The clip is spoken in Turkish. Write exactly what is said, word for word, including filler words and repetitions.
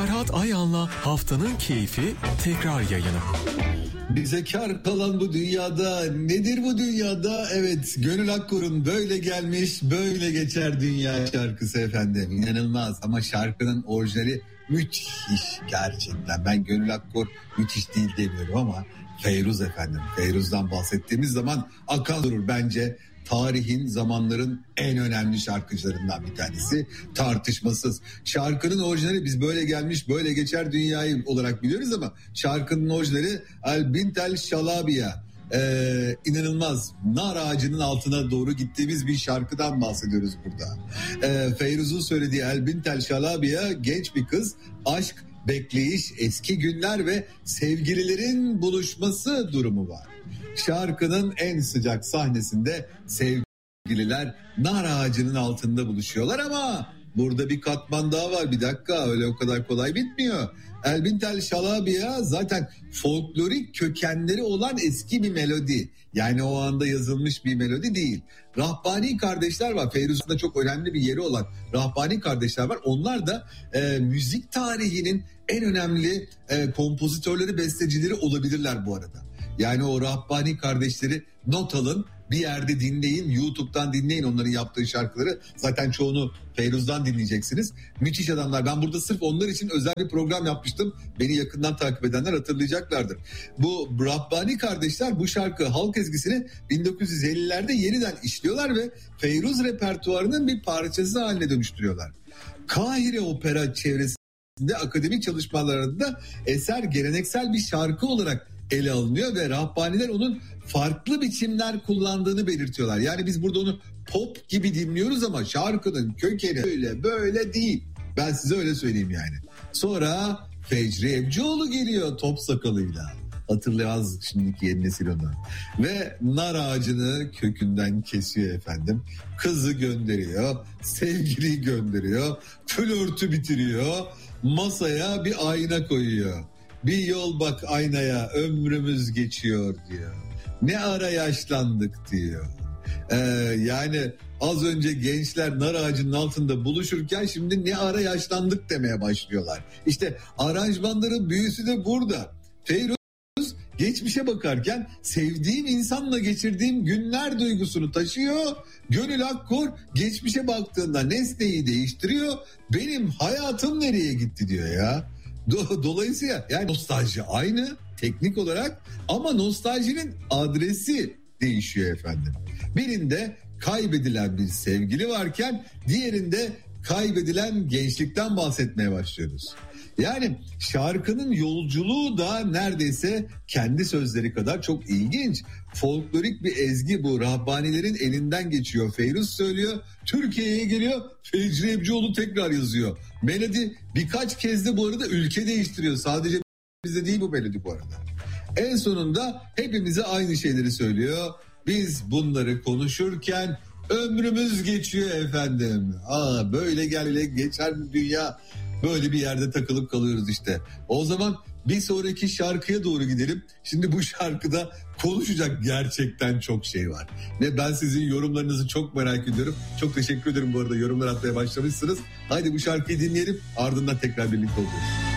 Serhat Ayan'la Haftanın Keyfi tekrar yayını. Bize kar kalan bu dünyada, nedir bu dünyada? Evet, Gönül Akkor'un Böyle Gelmiş Böyle Geçer Dünya şarkısı efendim. İnanılmaz ama şarkının orijinali müthiş gerçekten. Ben Gönül Akkor müthiş değil demiyorum ama Feyruz efendim. Feyruz'dan bahsettiğimiz zaman akan durur bence. Tarihin, zamanların en önemli şarkıcılarından bir tanesi, tartışmasız. Şarkının orijinali biz Böyle Gelmiş Böyle Geçer Dünyayı olarak biliyoruz ama şarkının orijinali El Bintel Şalabiya. Ee, inanılmaz, nar ağacının altına doğru gittiğimiz bir şarkıdan bahsediyoruz burada. Ee, Feyruz'un söylediği El Bintel Şalabiya, genç bir kız, aşk, bekleyiş, eski günler ve sevgililerin buluşması durumu var. Şarkının en sıcak sahnesinde sevgililer nar ağacının altında buluşuyorlar ama burada bir katman daha var. Bir dakika, öyle o kadar kolay bitmiyor. El Bintel Şalabiya zaten folklorik kökenleri olan eski bir melodi. Yani o anda yazılmış bir melodi değil. Rahbani kardeşler var. Feyruz'un da çok önemli bir yeri olan Rahbani kardeşler var. Onlar da e, müzik tarihinin en önemli e, kompozitörleri, bestecileri olabilirler bu arada. Yani o Rahbani kardeşleri not alın, bir yerde dinleyin, YouTube'dan dinleyin onların yaptığı şarkıları. Zaten çoğunu Feyruz'dan dinleyeceksiniz. Müthiş adamlar. Ben burada sırf onlar için özel bir program yapmıştım. Beni yakından takip edenler hatırlayacaklardır. Bu Rahbani kardeşler bu şarkı halk ezgisini bin dokuz yüz ellilerde yeniden işliyorlar ve Feyruz repertuarının bir parçası haline dönüştürüyorlar. Kahire Opera çevresinde akademik çalışmalarında eser geleneksel bir şarkı olarak ele alınıyor ve Rahbaniler onun farklı biçimler kullandığını belirtiyorlar. Yani biz burada onu pop gibi dinliyoruz ama şarkının kökeni öyle böyle değil. Ben size öyle söyleyeyim yani. Sonra Fecri Ebcioğlu geliyor top sakalıyla. Hatırlayamaz şimdiki yeni nesil onu. Ve nar ağacını kökünden kesiyor efendim. Kızı gönderiyor, sevgiliyi gönderiyor, flörtü bitiriyor, masaya bir ayna koyuyor. Bir yol bak aynaya, ömrümüz geçiyor diyor. Ne ara yaşlandık diyor. Ee, yani az önce gençler nar ağacının altında buluşurken şimdi ne ara yaşlandık demeye başlıyorlar. İşte aranjmanların büyüsü de burada. Feyruz geçmişe bakarken sevdiğim insanla geçirdiğim günler duygusunu taşıyor. Gönül Akkor geçmişe baktığında nesneyi değiştiriyor. Benim hayatım nereye gitti diyor ya. Dolayısıyla yani nostalji aynı teknik olarak ama nostaljinin adresi değişiyor efendim. Birinde kaybedilen bir sevgili varken diğerinde kaybedilen gençlikten bahsetmeye başlıyoruz. Yani şarkının yolculuğu da neredeyse kendi sözleri kadar çok ilginç. Folklorik bir ezgi bu. Rahbanilerin elinden geçiyor. Feyruz söylüyor. Türkiye'ye geliyor. Fecri Ebcioğlu tekrar yazıyor. Melodi birkaç kez de bu arada ülke değiştiriyor. Sadece bizde değil bu melodi bu arada. En sonunda hepimize aynı şeyleri söylüyor. Biz bunları konuşurken ömrümüz geçiyor efendim. Aa, böyle gel geçer bir dünya. Böyle bir yerde takılıp kalıyoruz işte. O zaman bir sonraki şarkıya doğru gidelim. Şimdi bu şarkıda konuşacak gerçekten çok şey var. Ve ben sizin yorumlarınızı çok merak ediyorum. Çok teşekkür ederim bu arada yorumlar atmaya başlamışsınız. Haydi bu şarkıyı dinleyelim, ardından tekrar birlikte olacağız.